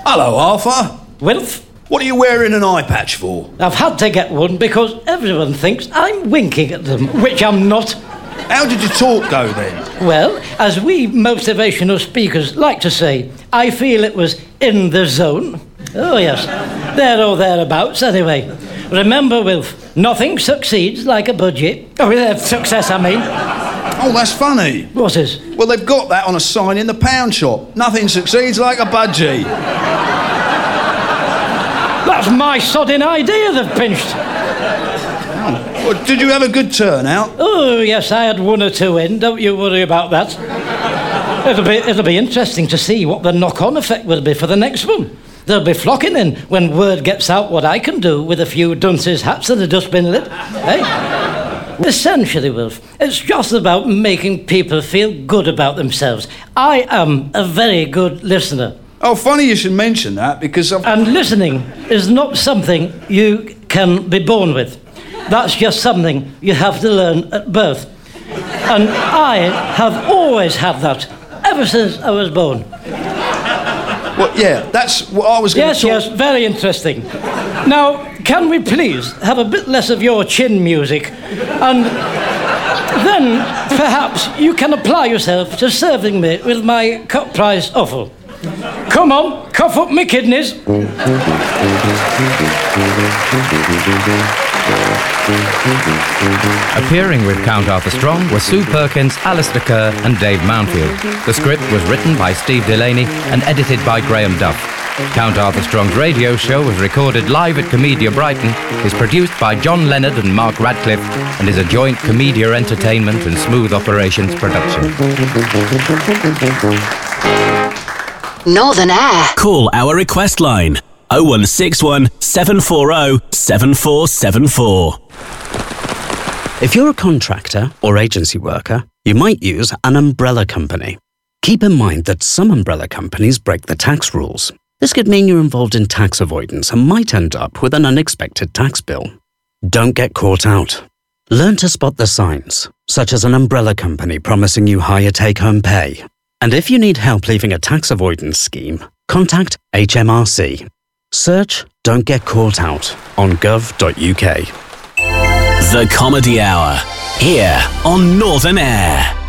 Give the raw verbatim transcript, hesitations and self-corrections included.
Hello, Arthur. Wilf? What are you wearing an eye patch for? I've had to get one because everyone thinks I'm winking at them, which I'm not. How did your talk go then? Well, as we motivational speakers like to say, I feel it was in the zone. Oh, yes. There or thereabouts, anyway. Remember, Wilf, nothing succeeds like a budget. Oh, yeah, success, I mean. Oh, that's funny. What is? Well, they've got that on a sign in the pound shop. Nothing succeeds like a budgie. That's my sodding idea they've pinched. Oh. Well, did you have a good turnout? Oh, yes, I had one or two in. Don't you worry about that. It'll be, it'll be interesting to see what the knock-on effect will be for the next one. They'll be flocking in when word gets out what I can do with a few dunces hats and a dustbin lid. Eh? Essentially, Wilf, it's just about making people feel good about themselves. I am a very good listener. Oh, funny you should mention that, because I've... And listening is not something you can be born with. That's just something you have to learn at birth. And I have always had that, ever since I was born. Well, yeah, that's what I was going yes, to talk... Yes, yes, very interesting. Now, can we please have a bit less of your chin music? And then, perhaps, you can apply yourself to serving me with my cut-price offal. Come on, cough up my kidneys. Appearing with Count Arthur Strong were Sue Perkins, Alistair Kerr and Dave Mountfield. The script was written by Steve Delaney and edited by Graham Duff. Count Arthur Strong's radio show was recorded live at Comedia Brighton, is produced by John Leonard and Mark Radcliffe, and is a joint Comedia Entertainment and Smooth Operations production. Northern Air. Call our request line oh one six one, seven four oh, seven four seven four. If you're a contractor or agency worker, you might use an umbrella company. Keep in mind that some umbrella companies break the tax rules. This could mean you're involved in tax avoidance and might end up with an unexpected tax bill. Don't get caught out. Learn to spot the signs, such as an umbrella company promising you higher take-home pay. And if you need help leaving a tax avoidance scheme, contact H M R C. Search Don't Get Caught Out on gov dot U K. The Comedy Hour, here on Northern Air.